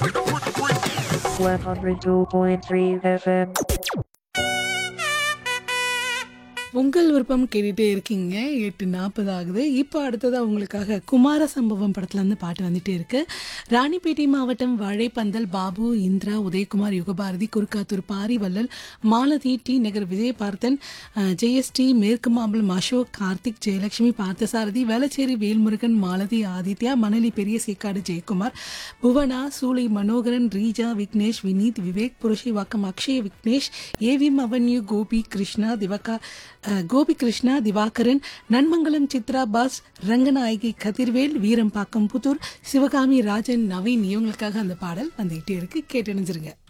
102.3 FM. உங்கள் விருப்பம் கேட்டுகிட்டே இருக்கீங்க. 8:40 ஆகுது. இப்போ அடுத்ததாக உங்களுக்காக குமார சம்பவம் படத்துலேருந்து பாட்டு வந்துட்டே இருக்கு. ராணிப்பேட்டை மாவட்டம் வாழைப்பந்தல் பாபு, இந்திரா, உதயகுமார், யுகபாரதி, குறுக்காத்தூர் பாரிவள்ளல், மாலதி, டி நகர் விஜயபார்த்தன், ஜெயஸ்டி, மேற்கு மாம்பலம் அசோக், கார்த்திக், ஜெயலட்சுமி, பார்த்தசாரதி, வேளச்சேரி வேல்முருகன், மாலதி, ஆதித்யா, மணலி, பெரிய சேக்காடு ஜெயக்குமார், புவனா, சூளை Manoharan, Reeja, Vignesh, Vineeth, Vivek, புருஷிவாக்கம் Akshaya, Vignesh, AVM avenue, Gopi Krishna, Divakaran, Nanmangalam Chitra, pass, Ranganayaki, Kathirvel, Veerambakkam Puthur, Sivakami, Rajan, Naveen, இவங்களுக்காக அந்த பாடல் வந்துகிட்டே இருக்கு. கேட்டு நினைச்சிருங்க.